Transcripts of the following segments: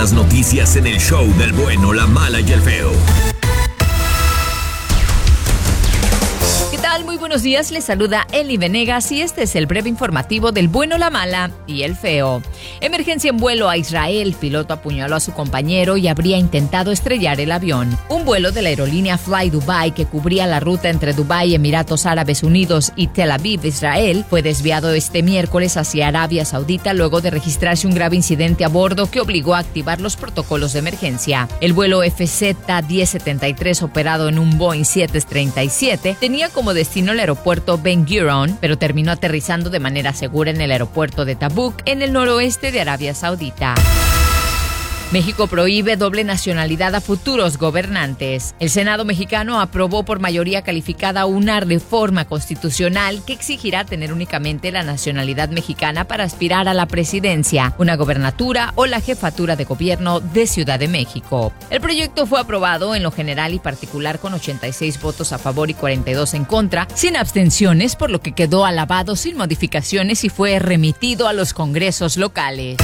las noticias en el show del bueno, la mala y el feo. ¿Qué tal? Muy buenos días, les saluda Eli Venegas y este es el breve informativo del bueno, la mala y el feo. Emergencia en vuelo a Israel. Piloto apuñaló a su compañero y habría intentado estrellar el avión. Un vuelo de la aerolínea Fly Dubai que cubría la ruta entre Dubái, Emiratos Árabes Unidos y Tel Aviv, Israel, fue desviado este miércoles hacia Arabia Saudita luego de registrarse un grave incidente a bordo que obligó a activar los protocolos de emergencia. El vuelo FZ-1073 operado en un Boeing 737 tenía como destino el aeropuerto Ben Gurion, pero terminó aterrizando de manera segura en el aeropuerto de Tabuk, en el noroeste de Arabia Saudita. México prohíbe doble nacionalidad a futuros gobernantes. El Senado mexicano aprobó por mayoría calificada una reforma constitucional que exigirá tener únicamente la nacionalidad mexicana para aspirar a la presidencia, una gobernatura o la jefatura de gobierno de Ciudad de México. El proyecto fue aprobado en lo general y particular con 86 votos a favor y 42 en contra, sin abstenciones, por lo que quedó alabado sin modificaciones y fue remitido a los congresos locales.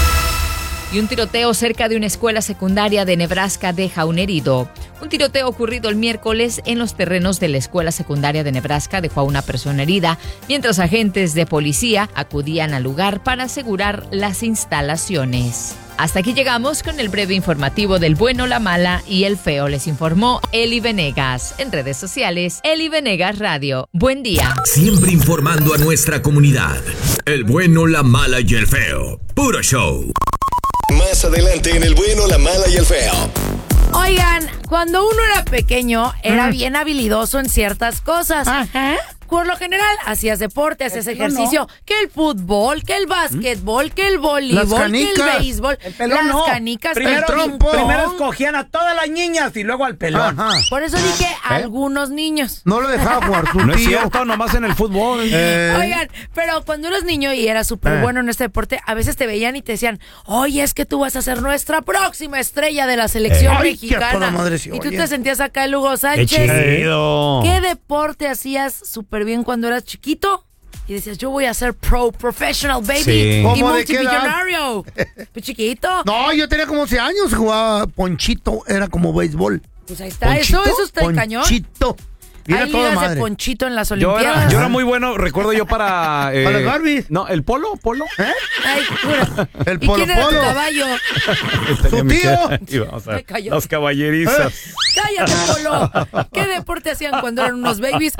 Y un tiroteo cerca de una escuela secundaria de Nebraska deja un herido. Un tiroteo ocurrido el miércoles en los terrenos de la escuela secundaria de Nebraska dejó a una persona herida, mientras agentes de policía acudían al lugar para asegurar las instalaciones. Hasta aquí llegamos con el breve informativo del bueno, la mala y el feo. Les informó Eli Venegas. En redes sociales, Eli Venegas Radio. Buen día. Siempre informando a nuestra comunidad. El bueno, la mala y el feo. Puro show. Más adelante en el bueno, la mala y el feo. Oigan, cuando uno era pequeño, era bien habilidoso en ciertas cosas. Ajá. Por lo general, hacías deporte, hacías ejercicio, que el fútbol, que el básquetbol, que el voleibol, que el béisbol, el pelón las no. canicas, Primero escogían a todas las niñas y luego al pelón. Ajá. Por eso dije algunos niños. No lo dejaba jugar su tío. No es cierto, nomás en el fútbol. Oigan, pero cuando eras niño y eras súper bueno en este deporte, a veces te veían y te decían, oye, es que tú vas a ser nuestra próxima estrella de la selección mexicana. Y tú te sentías acá el Hugo Sánchez. ¡Qué chido! ¿Qué deporte hacías súper bien cuando eras chiquito? Y decías, yo voy a ser professional, baby. Sí. Y multimillonario. Pues chiquito. No, yo tenía como 11 años, jugaba ponchito, era como béisbol. Pues ahí está, ¿Ponchito? eso está en cañón. Ponchito. Era Hay toda ligas de madre. ponchito en las Yo Olimpiadas. era muy bueno, recuerdo yo para... ¿Para las Barbies? No, ¿el polo? Ay, jura. El ¿Y quién era tu polo. caballo? Su tío. Y vamos a Me cayó. las caballerizas. ¡Cállate, Polo! ¿Qué deporte hacían cuando eran unos babies?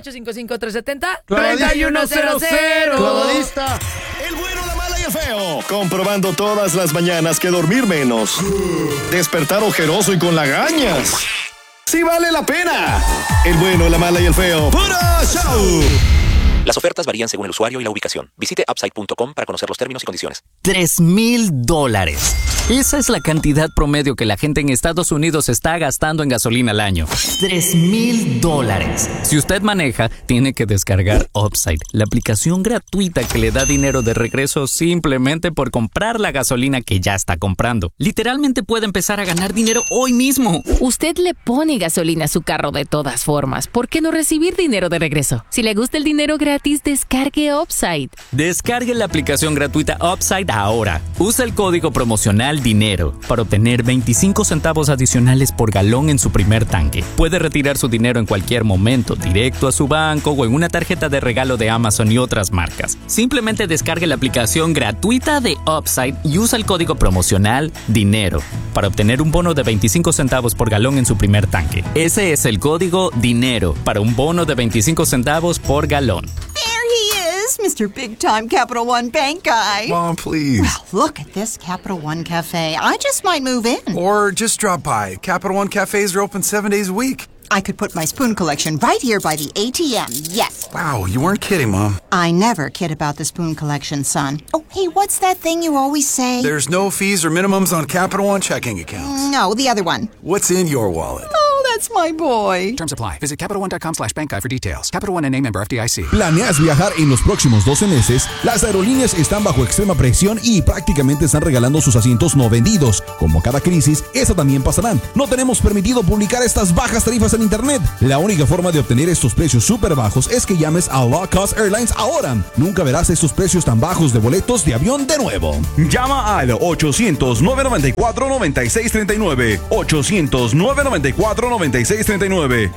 1-855-370-3100. Clavadista. El bueno, la mala y el feo. Comprobando todas las mañanas que dormir menos. Despertar ojeroso y con lagañas. ¡Sí vale la pena! El bueno, la mala y el feo. ¡Puro show! Las ofertas varían según el usuario y la ubicación. Visite Upside.com para conocer los términos y condiciones. $3,000. Esa es la cantidad promedio que la gente en Estados Unidos está gastando en gasolina al año. $3,000. Si usted maneja, tiene que descargar Upside, la aplicación gratuita que le da dinero de regreso simplemente por comprar la gasolina que ya está comprando. Literalmente puede empezar a ganar dinero hoy mismo. Usted le pone gasolina a su carro de todas formas. ¿Por qué no recibir dinero de regreso? Si le gusta el dinero gratis, descargue Upside. Descargue la aplicación gratuita Upside ahora. Usa el código promocional DINERO para obtener 25 centavos adicionales por galón en su primer tanque. Puede retirar su dinero en cualquier momento, directo a su banco o en una tarjeta de regalo de Amazon y otras marcas. Simplemente descargue la aplicación gratuita de Upside y usa el código promocional DINERO para obtener un bono de 25 centavos por galón en su primer tanque. Ese es el código DINERO para un bono de 25 centavos por galón. Mr. Big Time Capital One Bank guy. Mom, please. Well, look at this Capital One Cafe. I just might move in. Or just drop by. Capital One cafes are open 7 days a week. I could put my spoon collection right here by the ATM, yes. Wow, you weren't kidding, Mom. I never kid about the spoon collection, son. Oh, hey, what's that thing you always say? There's no fees or minimums on Capital One checking accounts. No, the other one. What's in your wallet? Oh, That's my boy. Terms apply. Visit CapitalOne.com/bank for details. Capital One N.A. member FDIC. ¿Planeas viajar en los próximos 12 meses? Las aerolíneas están bajo extrema presión y prácticamente están regalando sus asientos no vendidos. Como cada crisis, esa también pasará. No tenemos permitido publicar estas bajas tarifas en internet. La única forma de obtener estos precios súper bajos es que llames a Low Cost Airlines ahora. Nunca verás estos precios tan bajos de boletos de avión de nuevo. Llama al 800-994-9639. 800-994-9639.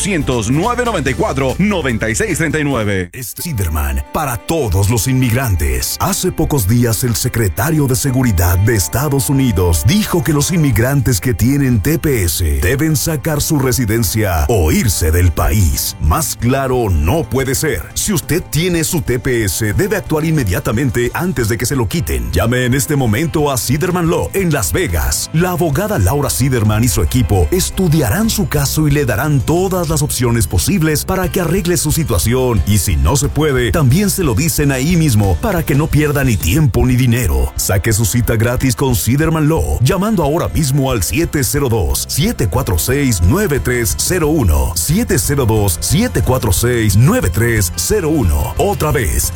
800-994-9639. Siderman para todos los inmigrantes. Hace pocos días el secretario de Seguridad de Estados Unidos dijo que los inmigrantes que tienen TPS deben sacar su residencia o irse del país. Más claro no puede ser. Si usted tiene su TPS, debe actuar inmediatamente antes de que se lo quiten. Llame en este momento a Siderman Law en Las Vegas. La abogada Laura Siderman y su equipo estudiarán su caso y le darán todas las opciones posibles para que arregle su situación. Y si no se puede, también se lo dicen ahí mismo para que no pierda ni tiempo ni dinero. Saque su cita gratis con Siderman Law llamando ahora mismo al 702-746-9301. 702-746-9301. Otra vez,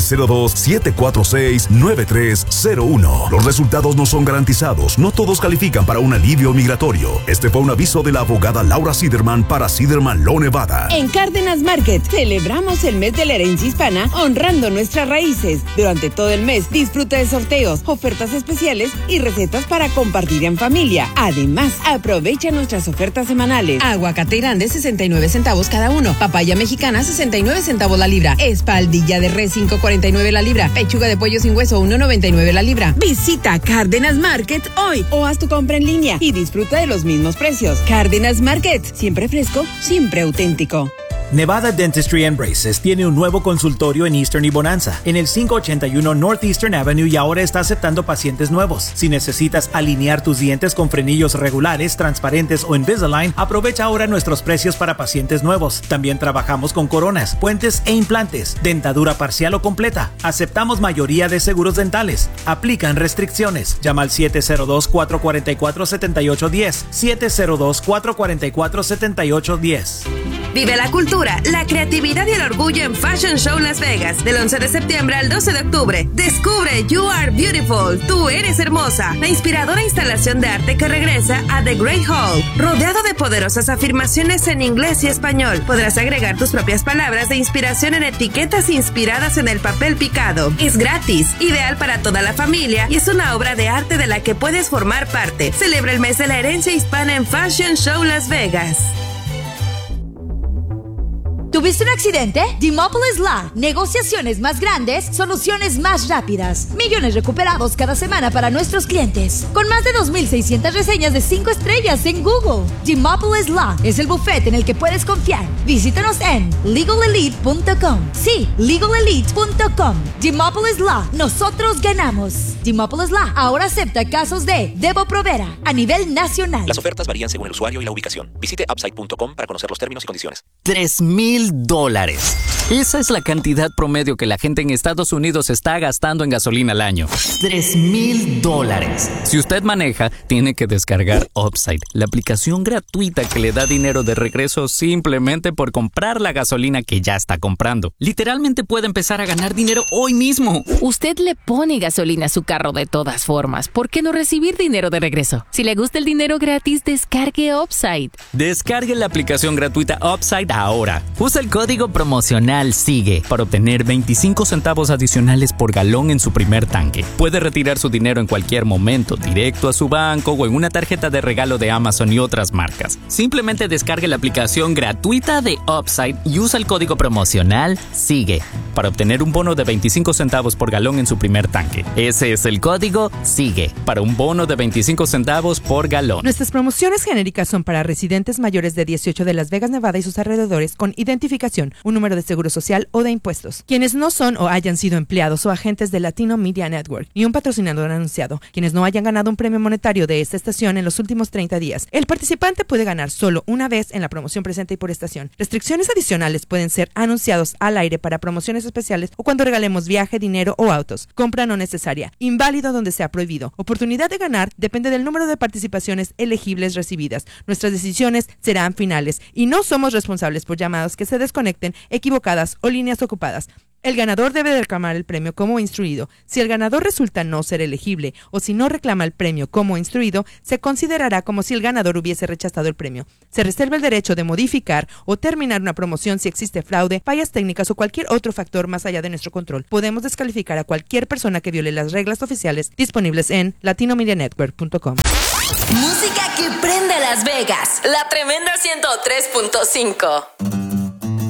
702-746-9301. Los resultados no son garantizados. No todos califican para un alivio migratorio. Este fue un aviso de la abogada Laura Siderman para Siderman Law Nevada. En Cárdenas Market celebramos el mes de la herencia hispana honrando nuestras raíces. Durante todo el mes disfruta de sorteos, ofertas especiales y recetas para compartir en familia. Además, aprovecha nuestras ofertas semanales. Aguacate grande 69 centavos cada uno. Papaya mexicana 69 centavos la libra. Espaldilla de res 5.49 la libra. Pechuga de pollo sin hueso 1.99 la libra. Visita Cárdenas Market hoy o haz tu compra en línea y disfruta de los mismos precios. Cárdenas Market, siempre fresco, siempre auténtico. Nevada Dentistry and Braces tiene un nuevo consultorio en Eastern y Bonanza, en el 581 Northeastern Avenue, y ahora está aceptando pacientes nuevos. Si necesitas alinear tus dientes con frenillos regulares, transparentes o Invisalign, aprovecha ahora nuestros precios para pacientes nuevos. También trabajamos con coronas, puentes e implantes, dentadura parcial o completa. Aceptamos mayoría de seguros dentales. Aplican restricciones. Llama al 702-444-7810. 702-444-7810. Vive la cultura, la creatividad y el orgullo en Fashion Show Las Vegas, del 11 de septiembre al 12 de octubre. Descubre You Are Beautiful, tú eres hermosa, la inspiradora instalación de arte que regresa a The Great Hall. Rodeado de poderosas afirmaciones en inglés y español, podrás agregar tus propias palabras de inspiración en etiquetas inspiradas en el papel picado. Es gratis, ideal para toda la familia y es una obra de arte de la que puedes formar parte. Celebra el mes de la herencia hispana en Fashion Show Las Vegas. ¿Tuviste un accidente? Demopolis Law. Negociaciones más grandes, soluciones más rápidas. Millones recuperados cada semana para nuestros clientes. Con más de 2,600 reseñas de 5 estrellas en Google. Demopolis Law es el bufete en el que puedes confiar. Visítanos en legalelite.com. Sí, legalelite.com. Demopolis Law. Nosotros ganamos. Demopolis Law ahora acepta casos de Devo Provera a nivel nacional. Las ofertas varían según el usuario y la ubicación. Visite upside.com para conocer los términos y condiciones. $3,000. Esa es la cantidad promedio que la gente en Estados Unidos está gastando en gasolina al año. $3,000. Si usted maneja, tiene que descargar Upside, la aplicación gratuita que le da dinero de regreso simplemente por comprar la gasolina que ya está comprando. Literalmente puede empezar a ganar dinero hoy mismo. Usted le pone gasolina a su carro de todas formas. ¿Por qué no recibir dinero de regreso? Si le gusta el dinero gratis, descargue Upside. Descargue la aplicación gratuita Upside ahora. Usa el código promocional SIGUE para obtener 25 centavos adicionales por galón en su primer tanque. Puede retirar su dinero en cualquier momento, directo a su banco o en una tarjeta de regalo de Amazon y otras marcas. Simplemente descargue la aplicación gratuita de Upside y usa el código promocional SIGUE para obtener un bono de 25 centavos por galón en su primer tanque. Ese es el código SIGUE para un bono de 25 centavos por galón. Nuestras promociones genéricas son para residentes mayores de 18 de Las Vegas, Nevada y sus alrededores con identidad identificación, un número de seguro social o de impuestos. Quienes no son o hayan sido empleados o agentes de Latino Media Network y un patrocinador anunciado, quienes no hayan ganado un premio monetario de esta estación en los últimos 30 días. El participante puede ganar solo una vez en la promoción presente y por estación. Restricciones adicionales pueden ser anunciados al aire para promociones especiales o cuando regalemos viaje, dinero o autos. Compra no necesaria. Inválido donde sea prohibido. Oportunidad de ganar depende del número de participaciones elegibles recibidas. Nuestras decisiones serán finales y no somos responsables por llamadas que se desconecten, equivocadas o líneas ocupadas. El ganador debe reclamar el premio como instruido. Si el ganador resulta no ser elegible o si no reclama el premio como instruido, se considerará como si el ganador hubiese rechazado el premio. Se reserva el derecho de modificar o terminar una promoción si existe fraude, fallas técnicas o cualquier otro factor más allá de nuestro control. Podemos descalificar a cualquier persona que viole las reglas oficiales disponibles en latinomedianetwork.com. Música que prende Las Vegas. La Tremenda 103.5.